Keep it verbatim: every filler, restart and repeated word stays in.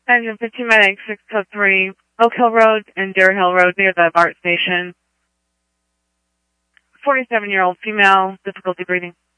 Engine fifteen Medic six oh three, Oak Hill Road and Deer Hill Road near the BART station. forty-seven-year-old female, difficulty breathing.